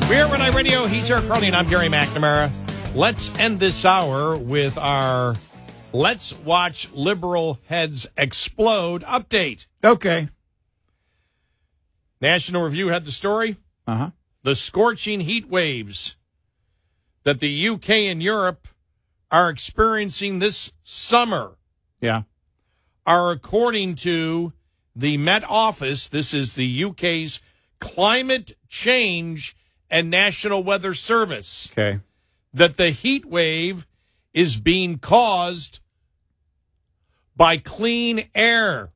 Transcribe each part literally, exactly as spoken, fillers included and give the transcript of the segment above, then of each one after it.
We're at Red Eye Radio. He's Eric Carly, and I'm Gary McNamara. Let's end this hour with our Let's Watch Liberal Heads Explode update. Okay. National Review had the story. Uh-huh. The scorching heat waves that the U K and Europe are experiencing this summer Yeah. are, according to the Met Office, this is the U K's Climate Change and National Weather Service, Okay. that the heat wave is being caused by clean air.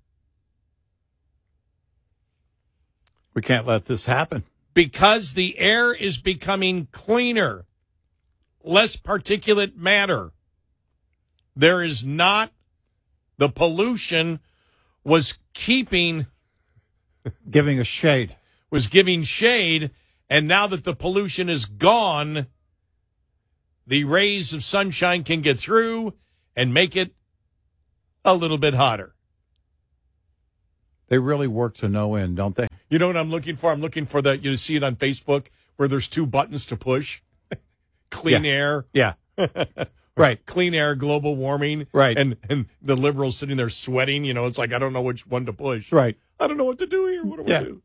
We can't let this happen. Because the air is becoming cleaner, less particulate matter. There is not, the pollution was keeping, Giving us shade. was giving shade, and now that the pollution is gone, the rays of sunshine can get through and make it a little bit hotter. They really work to no end, don't they? You know what I'm looking for? I'm looking for that. You see it on Facebook where there's two buttons to push. Clean Yeah. air. Yeah. Right. Clean air, global warming. Right. And and the liberals sitting there sweating. You know, it's like, I don't know which one to push. Right. I don't know what to do here. What do Yeah. I do?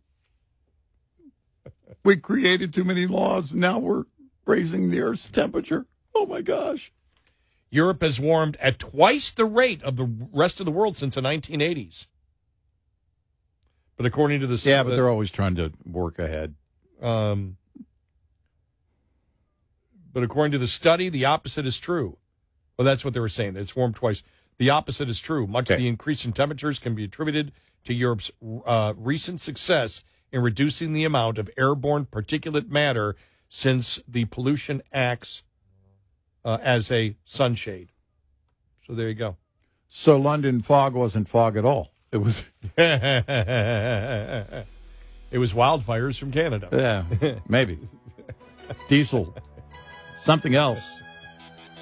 We created too many laws. Now we're raising the Earth's temperature. Oh, my gosh. Europe has warmed at twice the rate of the rest of the world since the nineteen eighties. But according to this... Yeah, but they're always trying to work ahead. Um, but according to the study, the opposite is true. Well, that's what they were saying. It's warmed twice. The opposite is true. Much Okay. of the increase in temperatures can be attributed to Europe's uh, recent success in reducing the amount of airborne particulate matter since the pollution acts uh, as a sunshade. So there you go. So London fog wasn't fog at all. It was, It was wildfires from Canada. yeah, maybe. Diesel. Something else.